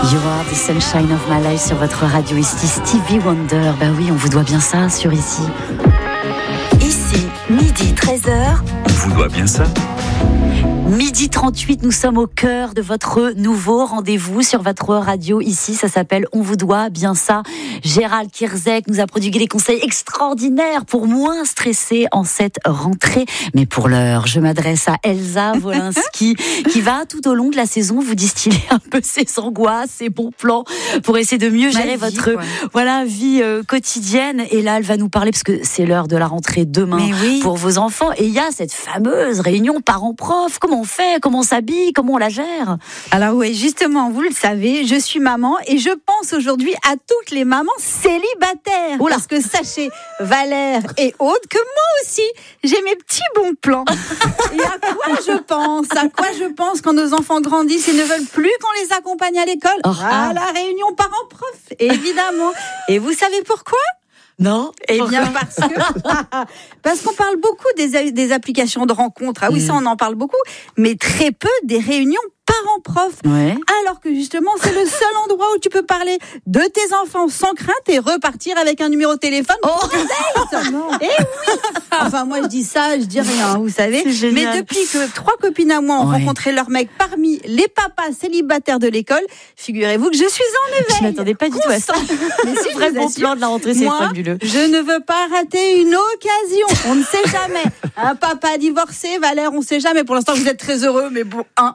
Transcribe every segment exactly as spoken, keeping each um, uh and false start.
You are the sunshine of my life sur votre radio ici, Stevie Wonder. Bah oui, on vous doit bien ça sur ici. Ici, midi treize heures. On vous doit bien ça. Midi trente-huit, nous sommes au cœur de votre nouveau rendez-vous sur votre radio ici. Ça s'appelle On vous doit bien ça. Gérald Kierzek nous a prodigué des conseils extraordinaires pour moins stresser en cette rentrée. Mais pour l'heure, je m'adresse à Elsa Wolinski qui va tout au long de la saison vous distiller un peu ses angoisses, ses bons plans pour essayer de mieux gérer Ma vie, votre quoi. voilà, vie euh, quotidienne. Et là, elle va nous parler parce que c'est l'heure de la rentrée demain oui. pour vos enfants. Et il y a cette fameuse réunion parents-prof. Comment on fait, comment on s'habille, comment on la gère. Alors oui, justement, vous le savez, je suis maman et je pense aujourd'hui à toutes les mamans célibataires. Oula. Parce que sachez, Valère et Aude, que moi aussi, j'ai mes petits bons plans. Et à quoi je pense À quoi je pense quand nos enfants grandissent et ne veulent plus qu'on les accompagne à l'école Oh, À ah. la réunion parents-prof, évidemment. Et vous savez pourquoi ? Non. Eh bien, parce que parce qu'on parle beaucoup des, des applications de rencontres. Ah oui, ça, on en parle beaucoup, mais très peu des réunions parents-prof. Ouais. Alors que justement, c'est le seul endroit où tu peux parler de tes enfants sans crainte et repartir avec un numéro de téléphone pour Oh. un date. Eh oui. Enfin, moi, je dis ça, je dis rien, vous savez. C'est génial. Mais depuis que trois copines à moi ont Ouais. rencontré leur mec parmi les papas célibataires de l'école, figurez-vous que je suis en éveil. Je m'attendais pas du tout à ça. Mais si, C'est je vrai, vous bon assure, plan de la rentrée, c'est moi, fabuleux. je ne veux pas rater une occasion. On ne sait jamais. Un papa divorcé, Valère, on ne sait jamais. Pour l'instant, vous êtes très heureux, mais bon, un.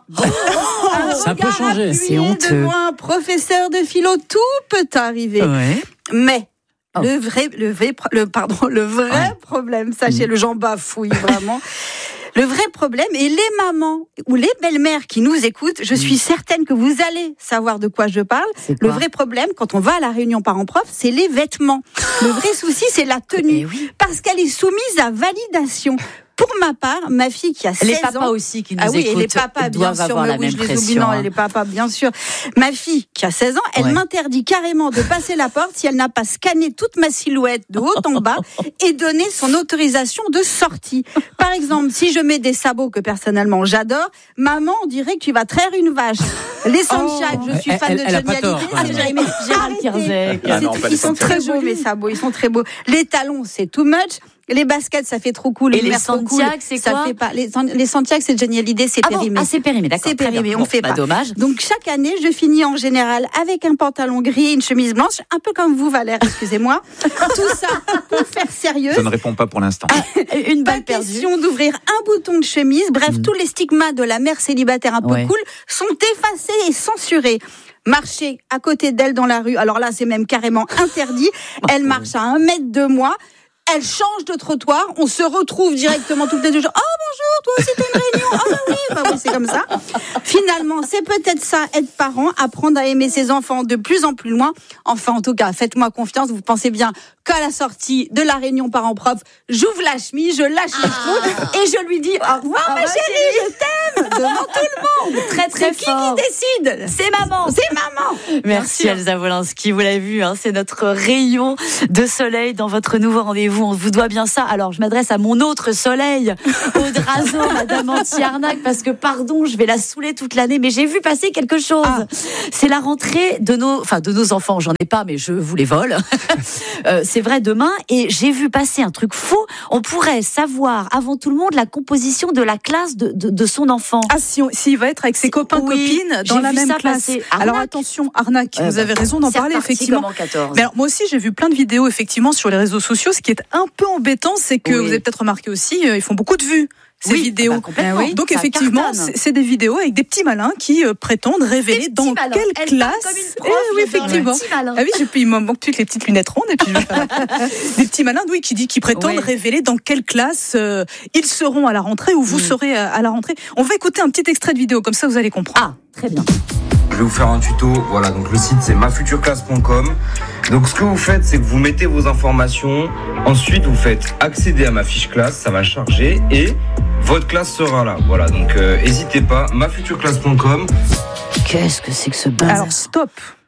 Un Ça peut regard changer. appuyé C'est honteux. devant un professeur de philo, tout peut arriver. Ouais. Mais Oh. le vrai, le vrai, le pardon, le vrai Ouais. problème, sachez, le Jean bafouille vraiment. Le vrai problème, et les mamans ou les belles-mères qui nous écoutent, je suis certaine que vous allez savoir de quoi je parle. C'est Le quoi vrai problème, quand on va à la réunion parents-prof, c'est les vêtements. Le vrai souci, c'est la tenue. Eh oui. Parce qu'elle est soumise à validation. Pour ma part, ma fille qui a seize Les ans... papas aussi qui nous Ah oui, écoutent et les papas, bien doivent sûr, avoir mais la oui, même je les oublie, pression. non, hein. les papas, bien sûr. Ma fille, qui a seize ans, elle Ouais. m'interdit carrément de passer la porte si elle n'a pas scanné toute ma silhouette de haut en bas et donné son autorisation de sortie. Par exemple, si je mets des sabots que personnellement j'adore, maman, on dirait que tu vas traire une vache. Les Santiago, je suis Elle- fan elle- de elle a Johnny pas tort, Hallyday, quand c'est même. Gérald Gérald Kierzek. Ah non, C'est- pas les Ils sont Santiago. très beaux, mes sabots, ils sont très beaux. Les talons, c'est too much. Les baskets, ça fait trop cool. Et les mères trop cool, Santiago, c'est ça quoi fait pas. Les, les Santiago, c'est Johnny Hallyday, c'est Ah bon, périmé. ah, c'est périmé, d'accord. C'est très périmé, bien. on Bon, fait bah, pas. dommage. Donc chaque année, je finis en général avec un pantalon gris et une chemise blanche, un peu comme vous, Valère, excusez-moi. Tout ça pour faire sérieux. Je ne réponds pas pour l'instant. Une Pas balle perdue. question d'ouvrir un bouton de chemise. Bref, tous les stigmates de la mère célibataire un peu Ouais. cool sont effacés et censurés. Marcher à côté d'elle dans la rue, alors là, c'est même carrément interdit. Elle marche à un mètre de moi. Elle change de trottoir, on se retrouve directement toutes les deux jours. Oh bonjour, toi aussi t'as une réunion. Ah bah oui, bah oui, c'est comme ça. Finalement, c'est peut-être ça, être parent, apprendre à aimer ses enfants de plus en plus loin. Enfin, en tout cas, faites-moi confiance, vous pensez bien qu'à la sortie de la réunion parents-prof, j'ouvre la chemise, je lâche les cheveux et je lui dis au revoir Ah ma bah, chérie, je t'aime devant tout le monde. Très, très C'est qui fort. qui décide? C'est maman. C'est maman. Merci Bien sûr. Elsa Wolinski, vous l'avez vu, hein, c'est notre rayon de soleil dans votre nouveau rendez-vous. On vous doit bien ça. Alors je m'adresse à mon autre soleil, Aude Razo, Madame Anti-Arnaque, parce que pardon, je vais la saouler toute l'année, mais j'ai vu passer quelque chose. Ah. C'est la rentrée de nos, enfin de nos enfants. J'en ai pas, mais je vous les vole. euh, c'est vrai demain, et j'ai vu passer un truc fou. On pourrait savoir avant tout le monde la composition de la classe de, de, de son enfant. Ah, si on- s'il va être avec ses copains, Oui, copines, dans j'ai la vu même ça classe. passer. Alors Arnaque. attention, arnaque, Ouais, vous bah, avez raison d'en c'est parler, reparti effectivement. comme en quatorze. Mais alors, moi aussi, j'ai vu plein de vidéos, effectivement, sur les réseaux sociaux. Ce qui est un peu embêtant, c'est que, Oui. vous avez peut-être remarqué aussi, euh, ils font beaucoup de vues, ces Oui, vidéos. ah bah, complètement. Ah oui. Donc, Ça effectivement, cartonne. c'est c'est des vidéos avec des petits malins qui euh, prétendent révéler Des dans petits malins. quelle Elle classe. parle comme une Eh prof, oui, j'adore, effectivement. le petit malin. Ah oui, j'ai- puis il me manque plus que les petites lunettes rondes. Et puis je vais faire- des petits malins, oui, qui, dit, qui prétendent Oui. révéler dans quelle classe euh, ils seront à la rentrée ou vous Mm. serez à, à la rentrée. On va écouter un petit extrait de vidéo, comme ça vous allez comprendre. Ah, très bien. Je vais vous faire un tuto. Voilà, donc le site c'est ma future classe point com. Donc ce que vous faites, c'est que vous mettez vos informations. Ensuite, vous faites accéder à ma fiche classe, ça va charger et votre classe sera là. Voilà, donc euh, n'hésitez pas, ma future classe point com. Qu'est-ce que c'est que ce bazar? Alors stop.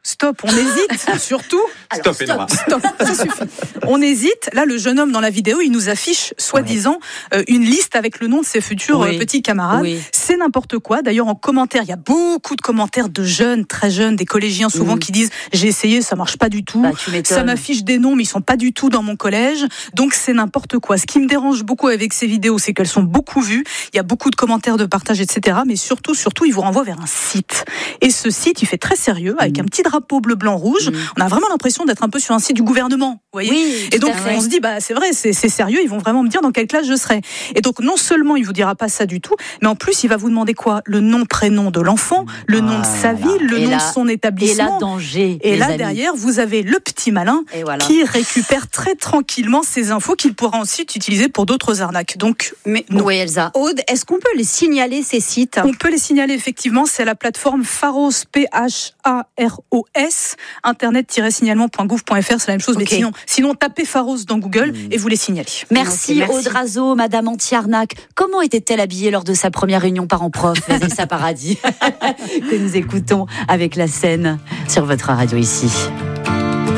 stop, on hésite, surtout. Stop, Eloi. Stop, ça suffit. On hésite. Là, le jeune homme dans la vidéo, il nous affiche, soi-disant, euh, une liste avec le nom de ses futurs Oui. euh, petits camarades. Oui. C'est n'importe quoi. D'ailleurs, en commentaire, il y a beaucoup de commentaires de jeunes, très jeunes, des collégiens souvent Mm. qui disent « j'ai essayé, ça marche pas du tout Bah, tu m'étonnes. ça m'affiche des noms, mais ils sont pas du tout dans mon collège. Donc, c'est n'importe quoi. Ce qui me dérange beaucoup avec ces vidéos, c'est qu'elles sont beaucoup vues. Il y a beaucoup de commentaires, de partage, et cetera. Mais surtout, surtout, ils vous renvoient vers un site. Et ce site, il fait très sérieux, avec Mm. un petit drapeau bleu, blanc, rouge. Mm. On a vraiment l'impression d'être un peu sur un site du gouvernement. Vous voyez? Oui, Et tout donc, à fait. on se dit, bah, c'est vrai, c'est, c'est sérieux, ils vont vraiment me dire dans quelle classe je serai. Et donc, non seulement il vous dira pas ça du tout, mais en plus, il va vous demander quoi? Le nom, prénom de l'enfant, le nom de sa Ah, ville, le et nom là- de son Et établissement. là, danger. Et les là, amis. derrière, vous avez le petit malin Et voilà. qui récupère très tranquillement ces infos qu'il pourra ensuite utiliser pour d'autres arnaques. Donc, Mais non. Oui, Elsa. Aude, est-ce qu'on peut les signaler, ces sites? On peut les signaler effectivement, c'est la plateforme Pharos, P H A R O S, internet-signalement point gouv point f r, c'est la même chose, Ok. mais sinon, sinon tapez Pharos dans Google et vous les signalez. Merci, Ok, merci. Aude Razo, Madame anti-arnaque. Comment était-elle habillée lors de sa première réunion parents-prof, Vanessa Paradis, que nous écoutons avec la scène sur votre radio ici.